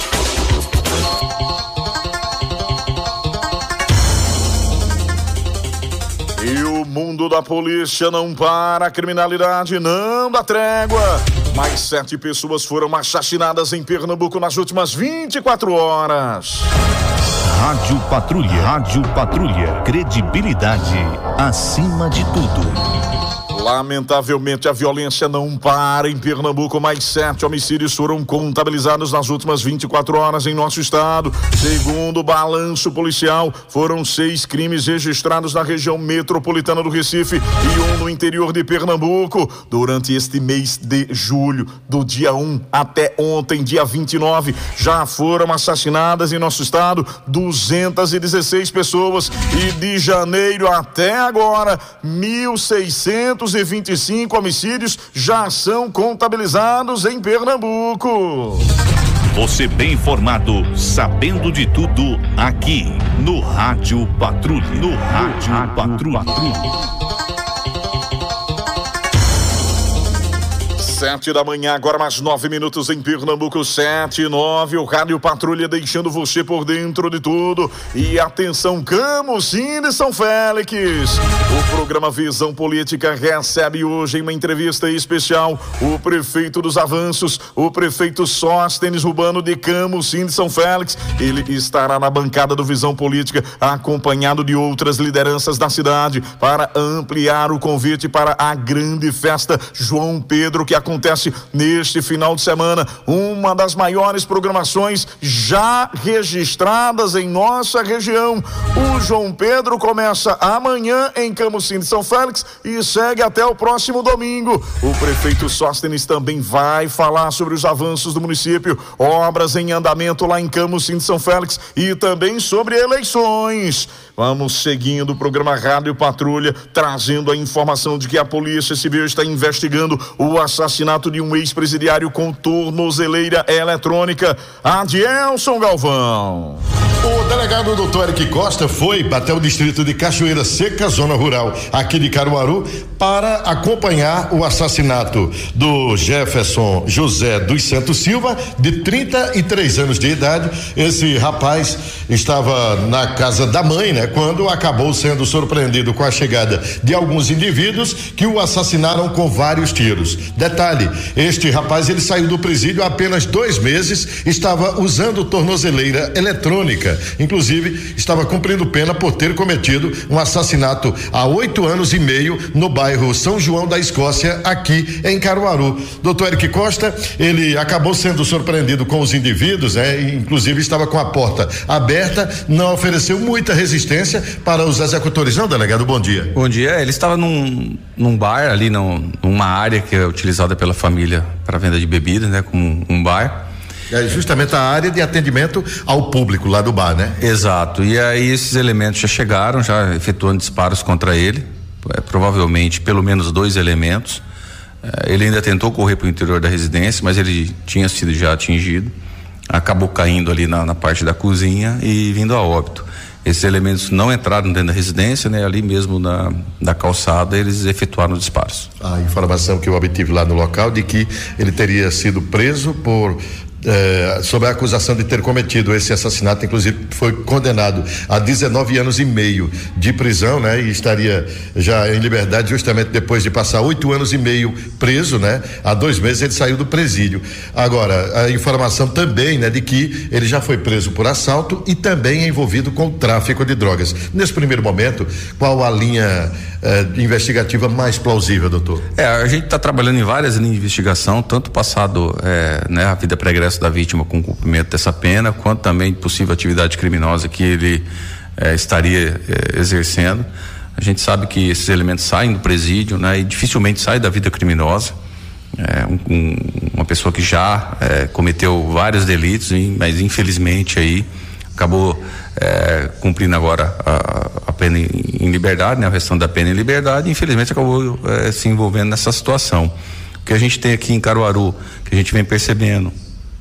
E o mundo da polícia não para, a criminalidade não dá trégua. Mais sete pessoas foram assassinadas em Pernambuco nas últimas vinte e quatro horas. Rádio Patrulha. Rádio Patrulha. Credibilidade acima de tudo. Lamentavelmente, a violência não para em Pernambuco. Mais sete homicídios foram contabilizados nas últimas vinte e quatro horas em nosso estado. Segundo o balanço policial, foram seis crimes registrados na região metropolitana do Recife e um no interior de Pernambuco. Durante este mês de julho, do dia um até ontem, dia vinte e nove, já foram assassinadas em nosso estado duzentas e dezesseis pessoas. E de janeiro até agora, mil seiscentos e vinte e cinco homicídios já são contabilizados em Pernambuco. Você bem informado, sabendo de tudo, aqui no Rádio Patrulha. No Rádio, Rádio Patrulha. Patrulha. Sete da manhã, agora mais nove minutos em Pernambuco, sete e nove, o Rádio Patrulha deixando você por dentro de tudo. E atenção, Camusim de São Félix. O programa Visão Política recebe hoje em uma entrevista especial o prefeito dos Avanços, o prefeito Sóstenes Urbano de Camusim de São Félix. Ele estará na bancada do Visão Política, acompanhado de outras lideranças da cidade, para ampliar o convite para a grande festa João Pedro, que acontece neste final de semana, uma das maiores programações já registradas em nossa região. O João Pedro começa amanhã em Camusim de São Félix e segue até o próximo domingo. O prefeito Sóstenes também vai falar sobre os avanços do município, obras em andamento lá em Camusim de São Félix e também sobre eleições. Vamos seguindo o programa Rádio Patrulha, trazendo a informação de que a Polícia Civil está investigando o assassinato de um ex-presidiário com tornozeleira eletrônica. Adielson Galvão. O delegado doutor Eric Costa foi até o distrito de Cachoeira Seca, zona rural aqui de Caruaru, para acompanhar o assassinato do Jefferson José dos Santos Silva, de trinta e três anos de idade. Esse rapaz estava na casa da mãe, né? Quando acabou sendo surpreendido com a chegada de alguns indivíduos que o assassinaram com vários tiros. Detalhe, este rapaz, ele saiu do presídio há apenas dois meses, estava usando tornozeleira eletrônica, inclusive estava cumprindo pena por ter cometido um assassinato há oito anos e meio no bairro São João da Escócia, aqui em Caruaru. Doutor Eric Costa, ele acabou sendo surpreendido com os indivíduos, né? Inclusive estava com a porta aberta, não ofereceu muita resistência para os executores, não, delegado? Bom dia. Bom dia, ele estava num, num bar ali, num, numa área que é utilizada pela família para venda de bebidas, né? Como um, um bar. É justamente a área de atendimento ao público lá do bar, né? Exato, e aí esses elementos já chegaram, já efetuando disparos contra ele, é, provavelmente pelo menos dois elementos. É, ele ainda tentou correr para o interior da residência, mas ele tinha sido já atingido, acabou caindo ali na, na parte da cozinha e vindo a óbito. Esses elementos não entraram dentro da residência, né? Ali mesmo na, na calçada eles efetuaram os disparos. A informação que eu obtive lá no local de que ele teria sido preso por É, sob a acusação de ter cometido esse assassinato, inclusive foi condenado a dezenove anos e meio de prisão, né? E estaria já em liberdade justamente depois de passar oito anos e meio preso, né? Há dois meses ele saiu do presídio. Agora, a informação também, né? De que ele já foi preso por assalto e também é envolvido com o tráfico de drogas. Nesse primeiro momento, qual a linha eh, investigativa mais plausível, doutor? É, a gente está trabalhando em várias linhas de investigação, tanto passado, é, né? A vida pregressa da vítima com o cumprimento dessa pena, quanto também possível atividade criminosa que ele eh, estaria eh, exercendo. A gente sabe que esses elementos saem do presídio, né? E dificilmente saem da vida criminosa. É, um, um, uma pessoa que já eh, cometeu vários delitos, hein, mas infelizmente aí acabou eh, cumprindo agora a, a pena em, em liberdade, né? A restante da pena em liberdade, e infelizmente acabou eh, se envolvendo nessa situação. O que a gente tem aqui em Caruaru, que a gente vem percebendo,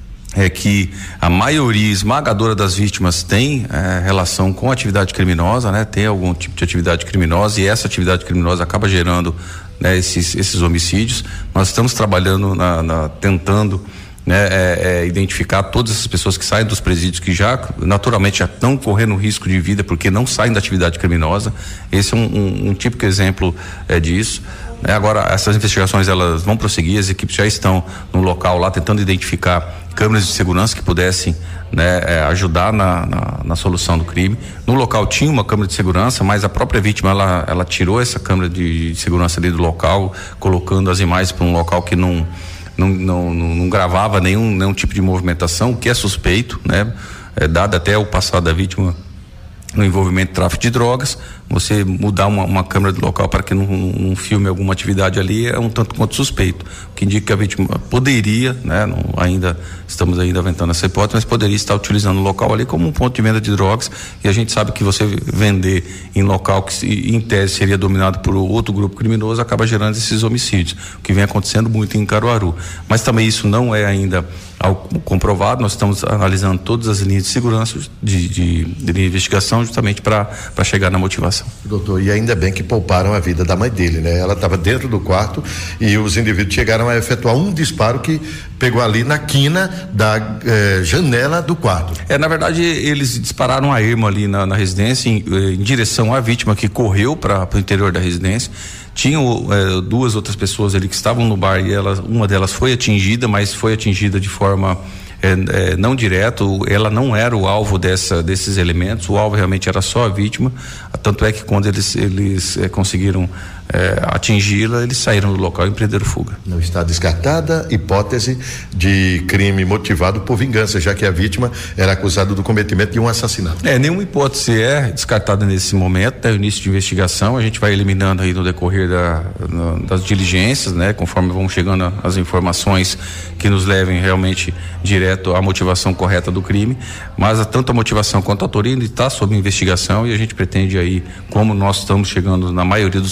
é que a maioria esmagadora das vítimas tem é, relação com atividade criminosa, né? Tem algum tipo de atividade criminosa, e essa atividade criminosa acaba gerando, né, esses, esses homicídios. Nós estamos trabalhando na, na tentando, né, é, é, identificar todas essas pessoas que saem dos presídios, que já naturalmente já estão correndo risco de vida porque não saem da atividade criminosa. Esse é um, um, um típico exemplo é, disso. É, agora, essas investigações elas vão prosseguir, as equipes já estão no local lá tentando identificar câmeras de segurança que pudessem, né, é, ajudar na, na, na solução do crime. No local tinha uma câmera de segurança, mas a própria vítima ela, ela tirou essa câmera de, de segurança ali do local, colocando as imagens para um local que não não, não, não, não gravava nenhum, nenhum tipo de movimentação, que é suspeito, né? É, dado até o passado da vítima no envolvimento de tráfico de drogas. Você mudar uma, uma câmera do local para que não, não filme alguma atividade ali é um tanto quanto suspeito, o que indica que a vítima poderia, né, não, ainda estamos ainda aventando essa hipótese, mas poderia estar utilizando o local ali como um ponto de venda de drogas, e a gente sabe que você vender em local que em tese seria dominado por outro grupo criminoso acaba gerando esses homicídios, o que vem acontecendo muito em Caruaru. Mas também isso não é ainda algo comprovado. Nós estamos analisando todas as linhas de segurança de, de, de investigação justamente para para chegar na motivação. Doutor, e ainda bem que pouparam a vida da mãe dele, né? Ela estava dentro do quarto e os indivíduos chegaram a efetuar um disparo que pegou ali na quina da eh, janela do quarto. É, na verdade, eles dispararam a arma ali na, na residência em, em direção à vítima, que correu para o interior da residência. Tinham eh, duas outras pessoas ali que estavam no bar e ela, uma delas foi atingida, mas foi atingida de forma É, é, não direto. Ela não era o alvo dessa, desses elementos, o alvo realmente era só a vítima, tanto é que quando eles, eles é, conseguiram é, atingi-la, eles saíram do local e empreenderam fuga. Não está descartada hipótese de crime motivado por vingança, já que a vítima era acusada do cometimento de um assassinato. É, nenhuma hipótese é descartada nesse momento, é o início de investigação, a gente vai eliminando aí no decorrer da, na, das diligências, né, conforme vão chegando as informações que nos levem realmente direto à motivação correta do crime, mas tanto a motivação quanto a autoria está sob investigação, e a gente pretende aí, como nós estamos chegando na maioria dos crimes que ocorrem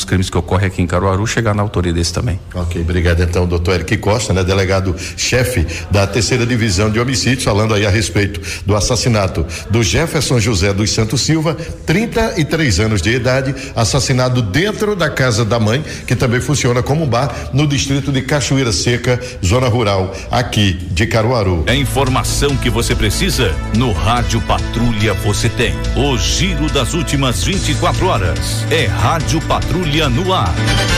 ocorre aqui em Caruaru, chegar na autoria desse também. Ok, obrigado então, doutor Eric Costa, né, delegado-chefe da terceira divisão de homicídios, falando aí a respeito do assassinato do Jefferson José dos Santos Silva, trinta e três anos de idade, assassinado dentro da casa da mãe, que também funciona como um bar no distrito de Cachoeira Seca, zona rural aqui de Caruaru. É informação que você precisa no Rádio Patrulha você tem. O giro das últimas vinte e quatro horas. É Rádio Patrulha no ar.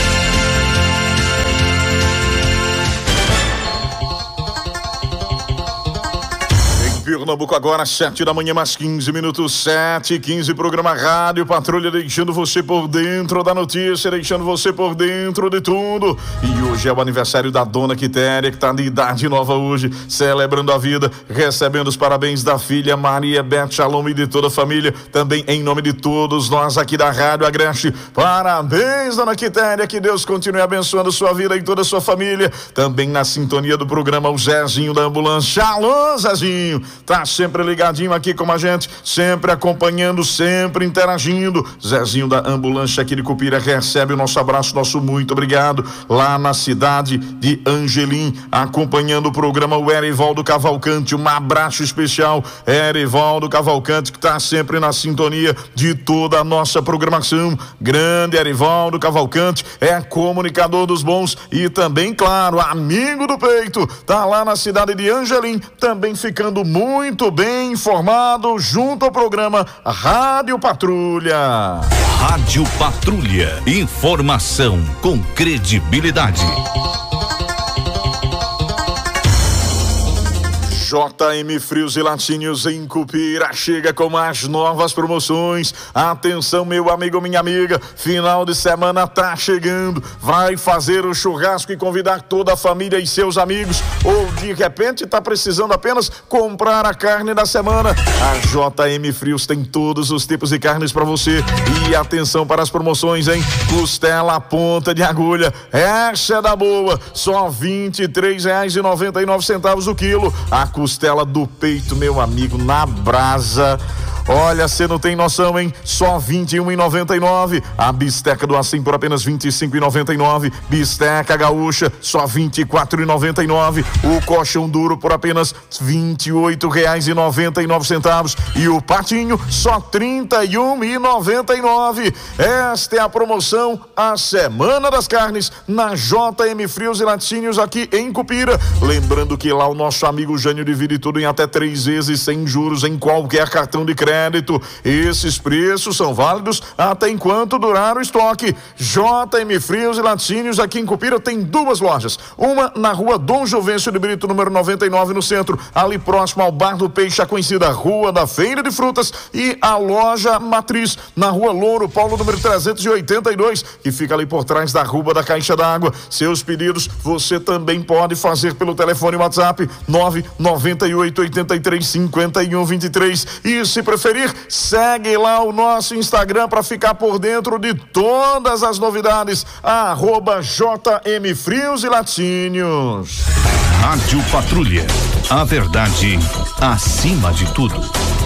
Pernambuco agora, sete da manhã, mais quinze minutos, sete e quinze, programa Rádio Patrulha, deixando você por dentro da notícia, deixando você por dentro de tudo. E hoje é o aniversário da dona Quitéria, que tá de idade nova hoje, celebrando a vida, recebendo os parabéns da filha Maria Beth Shalom e de toda a família, também em nome de todos nós aqui da Rádio Agreste. Parabéns, dona Quitéria, que Deus continue abençoando sua vida e toda a sua família. Também na sintonia do programa, o Zezinho da Ambulância. Shalom, Zezinho! Tá sempre ligadinho aqui com a gente, sempre acompanhando, sempre interagindo. Zezinho da Ambulância aqui de Cupira recebe o nosso abraço, nosso muito obrigado. Lá na cidade de Angelim, acompanhando o programa, o Erivaldo Cavalcante, um abraço especial. Erivaldo Cavalcante, que tá sempre na sintonia de toda a nossa programação. Grande Erivaldo Cavalcante, é comunicador dos bons e também, claro, amigo do peito. Tá lá na cidade de Angelim, também ficando muito Muito bem informado junto ao programa Rádio Patrulha. Rádio Patrulha. Informação com credibilidade. J M Frios e Laticínios em Cupira chega com as novas promoções. Atenção, meu amigo, minha amiga, final de semana tá chegando. Vai fazer o churrasco e convidar toda a família e seus amigos, ou de repente tá precisando apenas comprar a carne da semana. A J M Frios tem todos os tipos de carnes para você. E atenção para as promoções, hein? Costela ponta de agulha, essa é da boa, só vinte e três reais e noventa e nove centavos o quilo. A costela do peito, meu amigo, na brasa, olha, você não tem noção, hein? Só vinte e um reais e noventa e nove centavos. A bisteca do assim por apenas vinte e cinco reais e noventa e nove centavos. Bisteca gaúcha, só vinte e quatro reais e noventa e nove centavos. O colchão duro por apenas vinte e oito reais e noventa e nove centavos. E o patinho, só trinta e um reais e noventa e nove centavos. Esta é a promoção, a Semana das Carnes, na J M Frios e Laticínios aqui em Cupira. Lembrando que lá o nosso amigo Jânio divide tudo em até três vezes sem juros em qualquer cartão de crédito. Esses preços são válidos até enquanto durar o estoque. J M Frios e Laticínios aqui em Cupira tem duas lojas. Uma na rua Dom Juvencio de Brito, número noventa e nove, no centro, ali próximo ao Bar do Peixe, a conhecida Rua da Feira de Frutas, e a loja Matriz na rua Louro Paulo, número trezentos e oitenta e dois, que fica ali por trás da Rua da Caixa d'Água. Seus pedidos você também pode fazer pelo telefone WhatsApp nove nove oito oito três cinco um dois três. E se preferir, segue lá o nosso Instagram para ficar por dentro de todas as novidades. Arroba J M Frios e Laticínios. Rádio Patrulha. A verdade acima de tudo.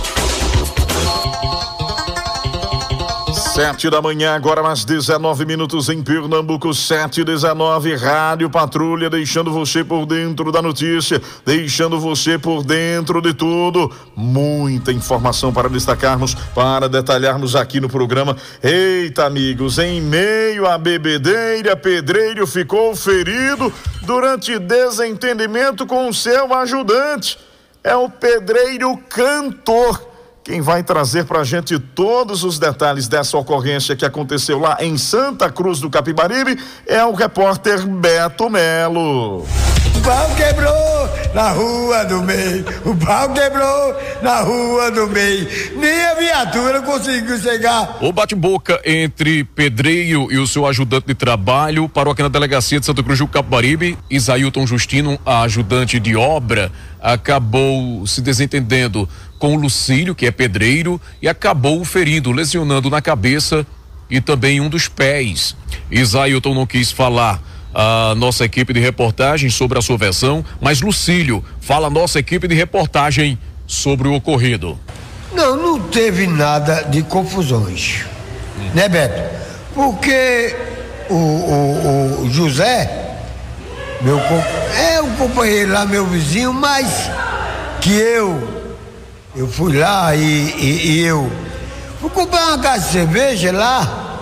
Sete da manhã, agora mais dezenove minutos em Pernambuco, sete e dezenove, Rádio Patrulha, deixando você por dentro da notícia, deixando você por dentro de tudo. Muita informação para destacarmos, para detalharmos aqui no programa. Eita, amigos, em meio à bebedeira, pedreiro ficou ferido durante desentendimento com o seu ajudante. É o pedreiro Cantor. Quem vai trazer pra gente todos os detalhes dessa ocorrência que aconteceu lá em Santa Cruz do Capibaribe é o repórter Beto Melo. O pau quebrou na rua do meio, o pau quebrou na rua do meio, nem a viatura conseguiu chegar. O bate-boca entre pedreiro e o seu ajudante de trabalho parou aqui na delegacia de Santa Cruz do Capibaribe. Isailton Justino, a ajudante de obra, acabou se desentendendo com o Lucílio, que é pedreiro, e acabou ferindo, lesionando na cabeça e também um dos pés. Isailton não quis falar a nossa equipe de reportagem sobre a sua versão, mas Lucílio fala a nossa equipe de reportagem sobre o ocorrido. Não, não teve nada de confusões, hum. né, Beto? Porque o, o, o José, meu, é um companheiro lá, meu vizinho, mas que eu, eu fui lá e, e, e eu fui comprar uma caixa de cerveja lá,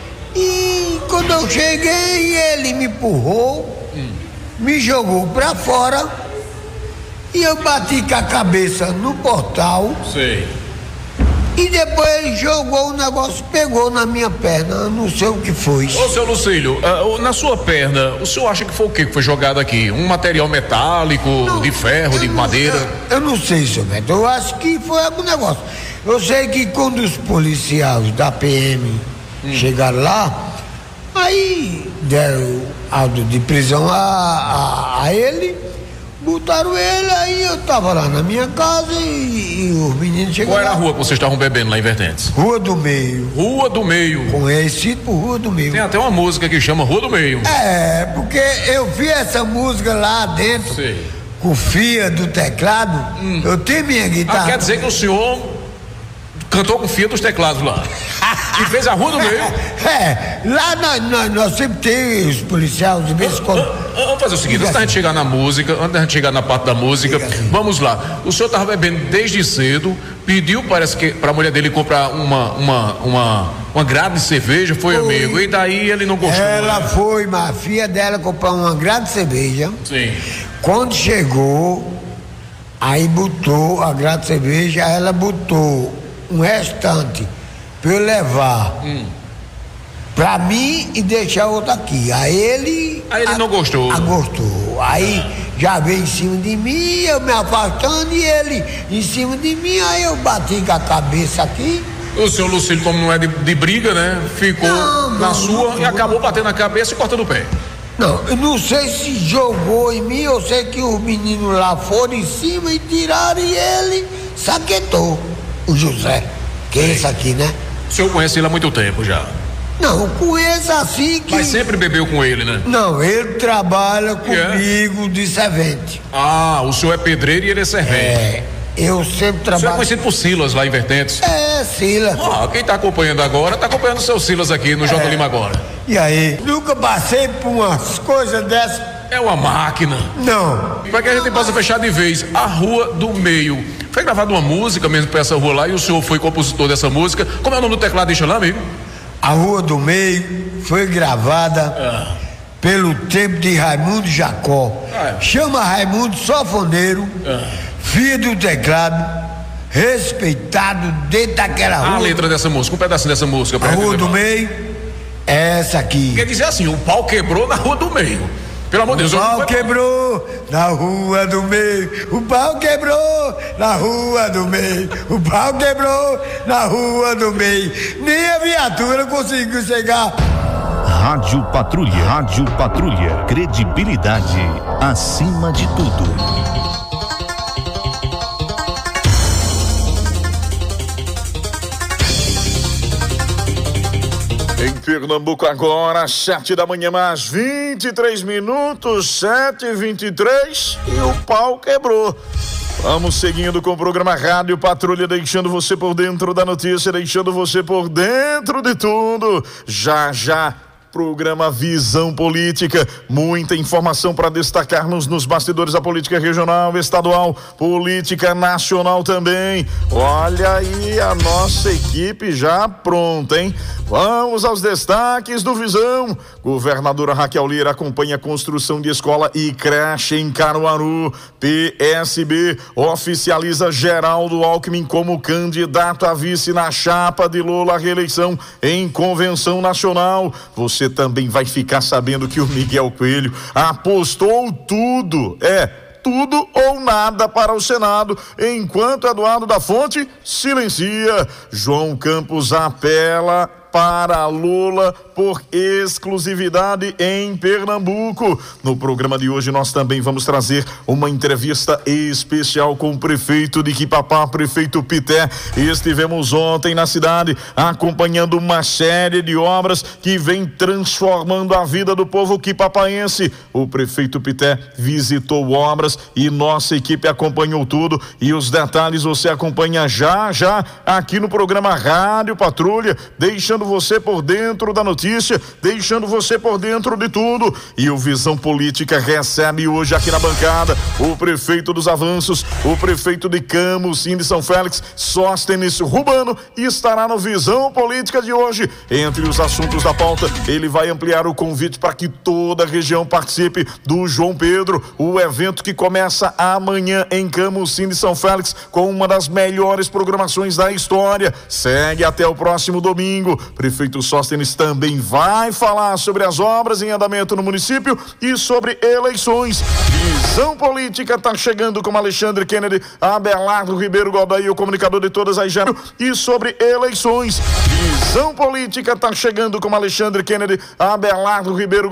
e quando eu cheguei, ele me empurrou, hum. me jogou pra fora, e eu bati com a cabeça no portal. Sei. E depois ele jogou o negócio, pegou na minha perna, eu não sei o que foi. Ô, seu Lucílio, uh, na sua perna, o senhor acha que foi o que foi jogado aqui? Um material metálico, não, de ferro, de não, madeira? Eu, eu não sei, seu Beto, eu acho que foi algum negócio. Eu sei que quando os policiais da P M hum. chegaram lá, aí deram auto de prisão a, a, a ele, botaram ele, aí eu tava lá na minha casa e, e os meninos chegaram. Qual era lá. a rua que vocês estavam bebendo lá em Vertentes? Rua do Meio. Rua do Meio. Conhecido por Rua do Meio. Tem até uma música que chama Rua do Meio. É, porque eu vi essa música lá dentro, Sim. com o fia do teclado, hum. eu tenho minha guitarra. Ah, quer dizer que o senhor cantou com o fia dos teclados lá. E fez a Rua do Meio. É, lá nós, nós, nós sempre temos os policiais de vez em quando. Vamos fazer o seguinte, antes da gente chegar na música, antes da gente chegar na parte da música, vamos lá. O senhor estava bebendo desde cedo, pediu, parece que, para a mulher dele comprar uma, uma, uma, uma grade de cerveja, foi, foi, amigo, e daí ele não gostou. Ela né? foi, mas a filha dela comprar uma grade de cerveja. Sim. Quando chegou, aí botou a grade de cerveja, ela botou um restante para eu levar hum. pra mim e deixar outro aqui. Aí ele. Aí ele a, não gostou. A, gostou. Aí ah. já veio em cima de mim, eu me afastando e ele em cima de mim, aí eu bati com a cabeça aqui. O senhor Lucílio, como não é de, de briga, né? Ficou não, na não, sua não, e acabou batendo na cabeça e cortando o pé. Não, eu não sei se jogou em mim, eu sei que os meninos lá foram em cima e tiraram e ele saquetou. O José, que é esse aqui, né? O senhor conhece ele há muito tempo já? Não, conheço assim que... Mas sempre bebeu com ele, né? Não, ele trabalha comigo yeah. de servente. Ah, o senhor é pedreiro e ele é servente. É, eu sempre trabalho... O senhor é conhecido por Silas lá em Vertentes? É, Silas. Ah, quem tá acompanhando agora, tá acompanhando o seu Silas aqui no é. J. Lima agora. E aí? Nunca passei por umas coisas dessas. É uma máquina. Não. Para que a gente possa fechar de vez, a Rua do Meio. Foi gravada uma música mesmo para essa rua lá e o senhor foi compositor dessa música. Como é o nome do tecladista lá, amigo? A Rua do Meio foi gravada ah. pelo tempo de Raimundo Jacó. Ah, é. Chama Raimundo Sofoneiro, ah. filho do teclado, respeitado dentro daquela rua. A letra dessa música, um pedacinho dessa música. A Rua do Meio é essa aqui. Quer dizer assim, o pau quebrou na Rua do Meio. Pelo amor de Deus. O pau quebrou na Rua do Meio. O pau quebrou na Rua do Meio. O pau quebrou na Rua do Meio. Nem a viatura conseguiu chegar. Rádio Patrulha. Rádio Patrulha. Credibilidade acima de tudo. Em Pernambuco agora, sete da manhã, mais vinte e três minutos, sete e vinte e três, e o pau quebrou. Vamos seguindo com o programa Rádio Patrulha, deixando você por dentro da notícia, deixando você por dentro de tudo. Já, já. Programa Visão Política, muita informação para destacarmos nos bastidores da política regional, estadual, política nacional também. Olha aí a nossa equipe já pronta, hein? Vamos aos destaques do Visão. Governadora Raquel Lira acompanha a construção de escola e creche em Caruaru. P S B oficializa Geraldo Alckmin como candidato a vice na chapa de Lula à reeleição em convenção nacional. Você também vai ficar sabendo que o Miguel Coelho apostou tudo, é, tudo ou nada para o Senado, enquanto Eduardo da Fonte silencia. João Campos apela para Lula por exclusividade em Pernambuco. No programa de hoje nós também vamos trazer uma entrevista especial com o prefeito de Quipapá, prefeito Pité. Estivemos ontem na cidade acompanhando uma série de obras que vem transformando a vida do povo quipapaense. O prefeito Pité visitou obras e nossa equipe acompanhou tudo, e os detalhes você acompanha já já aqui no programa Rádio Patrulha, deixando deixando você por dentro da notícia, deixando você por dentro de tudo. E o Visão Política recebe hoje aqui na bancada o prefeito dos Avanços, o prefeito de Camocim de São Félix, Sóstenes Rubano, e estará no Visão Política de hoje. Entre os assuntos da pauta, ele vai ampliar o convite para que toda a região participe do João Pedro, o evento que começa amanhã em Camocim de São Félix, com uma das melhores programações da história. Segue até o próximo domingo. Prefeito Sóstenes também vai falar sobre as obras em andamento no município e sobre eleições. Visão Política está chegando com Alexandre Kennedy, Abelardo Ribeiro Godoy, o comunicador de todas as gerações, e sobre eleições. Visão Política está chegando com Alexandre Kennedy, Abelardo Ribeiro